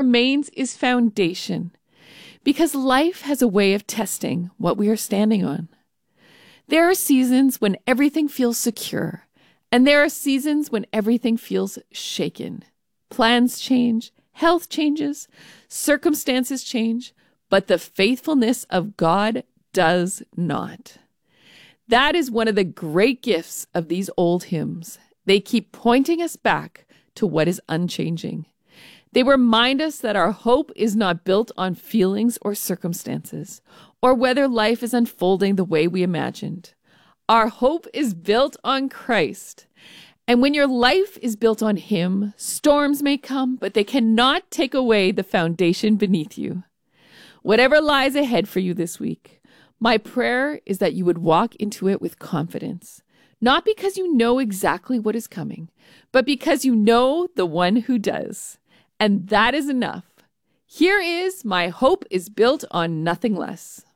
remains is foundation, because life has a way of testing what we are standing on. There are seasons when everything feels secure, and there are seasons when everything feels shaken. Plans change, health changes, circumstances change, but the faithfulness of God does not. That is one of the great gifts of these old hymns. They keep pointing us back to what is unchanging. They remind us that our hope is not built on feelings or circumstances, or whether life is unfolding the way we imagined. Our hope is built on Christ. And when your life is built on Him, storms may come, but they cannot take away the foundation beneath you. Whatever lies ahead for you this week, my prayer is that you would walk into it with confidence, not because you know exactly what is coming, but because you know the one who does. And that is enough. Here is my hope is built on nothing less.